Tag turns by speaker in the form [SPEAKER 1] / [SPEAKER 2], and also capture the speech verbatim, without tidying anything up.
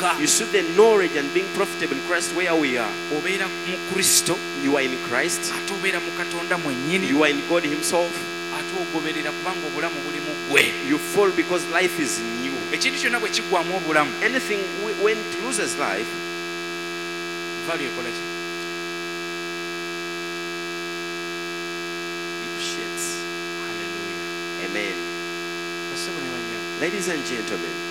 [SPEAKER 1] You see the knowledge and being profitable in Christ where we are.
[SPEAKER 2] obeera mu Kristo,
[SPEAKER 1] You are in Christ.
[SPEAKER 2] ate obeera mu Katonda mwennyini,
[SPEAKER 1] You are in God Himself.
[SPEAKER 2] ate ogoberera kubanga obulamu buli mu ggwe.
[SPEAKER 1] You fall because life is new.
[SPEAKER 2] Ekintu kyonna bwe kiggwamu obulamu,
[SPEAKER 1] Anything w- when it loses life,
[SPEAKER 2] value ekola ki?
[SPEAKER 1] it sheds.
[SPEAKER 2] Hallelujah.
[SPEAKER 1] Amen.
[SPEAKER 2] Bassebo ne banyabo,
[SPEAKER 1] Ladies and gentlemen,